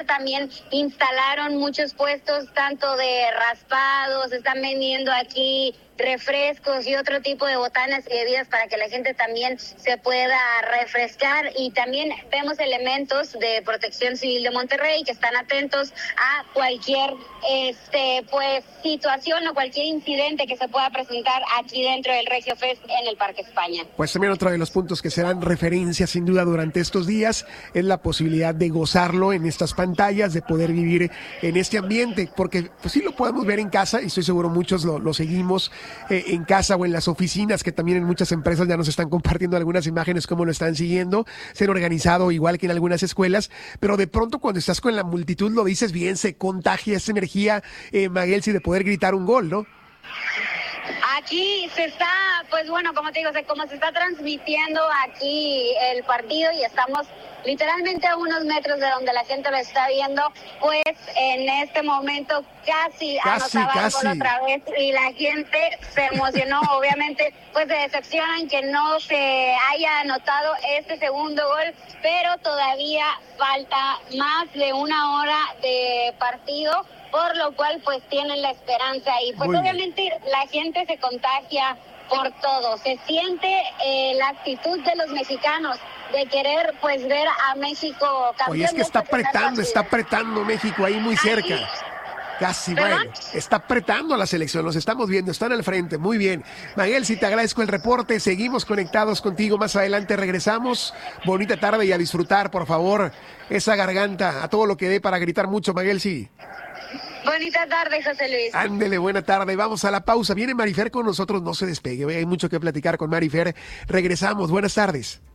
También instalaron muchos puestos tanto de raspados, están vendiendo aquí refrescos y otro tipo de botanas y bebidas para que la gente también se pueda refrescar, y también vemos elementos de Protección Civil de Monterrey que están atentos a cualquier pues situación o cualquier incidente que se pueda presentar aquí dentro del Regio Fest en el Parque España. Pues también otro de los puntos que serán referencia sin duda durante estos días es la posibilidad de gozarlo en estas pantallas, de poder vivir en este ambiente, porque pues sí lo podemos ver en casa y estoy seguro muchos lo seguimos en casa o en las oficinas, que también en muchas empresas ya nos están compartiendo algunas imágenes cómo lo están siguiendo, se han organizado igual que en algunas escuelas, pero de pronto cuando estás con la multitud, lo dices bien, se contagia esa energía, Maguelsi, de poder gritar un gol, ¿no? Aquí se está, pues bueno, como te digo, como se está transmitiendo aquí el partido y estamos literalmente a unos metros de donde la gente lo está viendo, pues en este momento casi anotaba el gol otra vez y la gente se emocionó. Obviamente pues se decepcionan que no se haya anotado este segundo gol, pero todavía falta más de una hora de partido, por lo cual pues tienen la esperanza y pues obviamente la gente se contagia por todo, se siente la actitud de los mexicanos de querer pues ver a México campeón. Oye, es que está apretando México ahí muy cerca. Casi, bueno, está apretando a la selección, los estamos viendo, están al frente, muy bien. Maguelsi, te agradezco el reporte, seguimos conectados contigo, más adelante regresamos. Bonita tarde y a disfrutar, por favor, esa garganta, a todo lo que dé para gritar mucho, Maguelsi. Bonita tarde, José Luis. Ándele, buena tarde. Vamos a la pausa. Viene Marifer con nosotros, no se despegue. Hay mucho que platicar con Marifer. Regresamos. Buenas tardes.